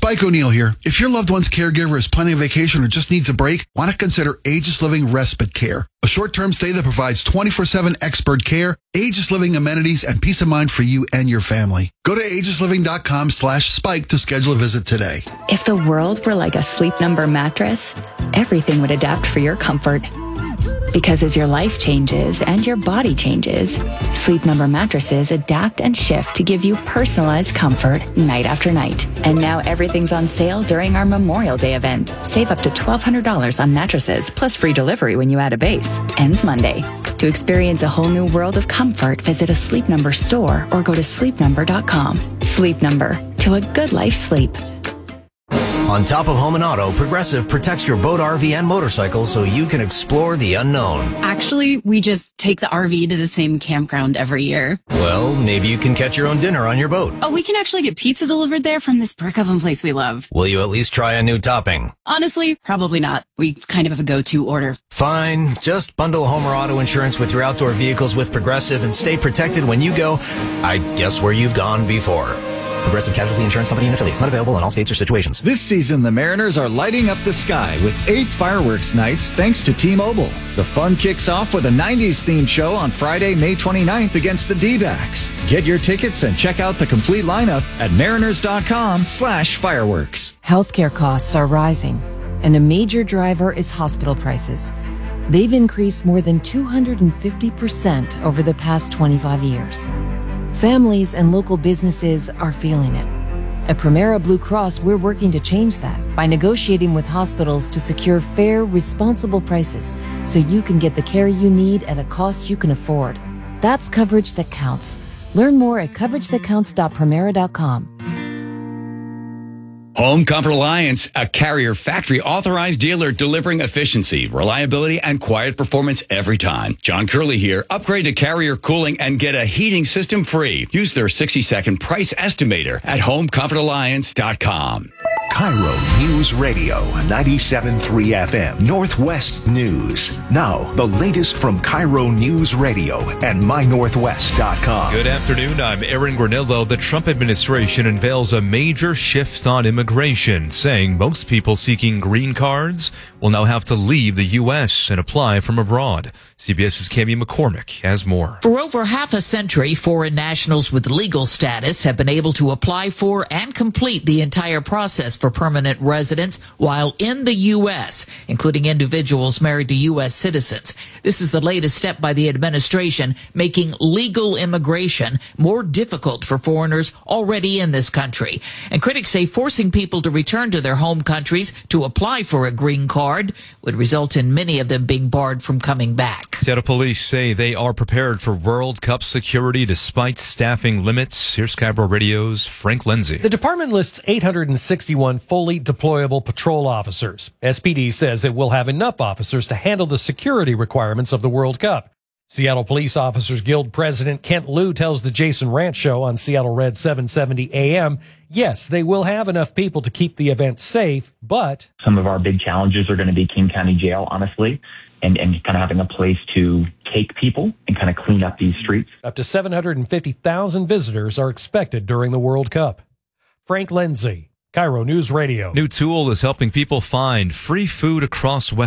Spike O'Neill here. If your loved one's caregiver is planning a vacation or just needs a break, why not consider Aegis Living Respite Care? A short-term stay that provides 24/7 expert care, Aegis Living amenities, and peace of mind for you and your family. Go to aegisliving.com/spike to schedule a visit today. If the world were like a Sleep Number mattress, everything would adapt for your comfort. Because as your life changes and your body changes, Sleep Number mattresses adapt and shift to give you personalized comfort night after night. And now everything's on sale during our Memorial Day event. Save up to $1,200 on mattresses, plus free delivery when you add a base. Ends Monday. To experience a whole new world of comfort, visit a Sleep Number store or go to sleepnumber.com. Sleep Number. To a good life sleep. On top of home and auto, Progressive protects your boat, RV, and motorcycle so you can explore the unknown. Actually, we just take the RV to the same campground every year. Well, maybe you can catch your own dinner on your boat. Oh, we can actually get pizza delivered there from this brick oven place we love. Will you at least try a new topping? Honestly, probably not. We kind of have a go-to order. Fine. Just bundle home or auto insurance with your outdoor vehicles with Progressive and stay protected when you go, I guess, where you've gone before. Progressive Casualty Insurance Company and affiliates. Not available in all states or situations. This season, the Mariners are lighting up the sky with 8 fireworks nights thanks to T-Mobile. The fun kicks off with a 90s themed show on Friday, May 29th against the D-backs. Get your tickets and check out the complete lineup at mariners.com/fireworks. Healthcare costs are rising, and a major driver is hospital prices. They've increased more than 250% over the past 25 years. Families and local businesses are feeling it. At Premera Blue Cross, we're working to change that by negotiating with hospitals to secure fair, responsible prices so you can get the care you need at a cost you can afford. That's coverage that counts. Learn more at coveragethatcounts.premera.com. Home Comfort Alliance, a Carrier factory authorized dealer delivering efficiency, reliability, and quiet performance every time. John Curley here. Upgrade to Carrier cooling and get a heating system free. Use their 60-second price estimator at homecomfortalliance.com. Cairo News Radio, 97.3 FM, Northwest News. Now, the latest from Cairo News Radio and mynorthwest.com. Good afternoon, I'm Aaron Granillo. The Trump administration unveils a major shift on immigration, saying most people seeking green cards will now have to leave the U.S. and apply from abroad. CBS's Cami McCormick has more. For over half a century, foreign nationals with legal status have been able to apply for and complete the entire process for permanent residence while in the U.S., including individuals married to U.S. citizens. This is the latest step by the administration, making legal immigration more difficult for foreigners already in this country. And critics say forcing people to return to their home countries to apply for a green card would result in many of them being barred from coming back. Seattle police say they are prepared for World Cup security despite staffing limits. Here's Cairo Radio's Frank Lindsay. The department lists 861 fully deployable patrol officers. SPD says it will have enough officers to handle the security requirements of the World Cup. Seattle Police Officers Guild President Kent Liu tells the Jason Ranch Show on Seattle Red 770 AM, yes, they will have enough people to keep the event safe, but some of our big challenges are going to be King County Jail, honestly, and kind of having a place to take people and kind of clean up these streets. Up to 750,000 visitors are expected during the World Cup. Frank Lindsay, Cairo News Radio. New tool is helping people find free food across West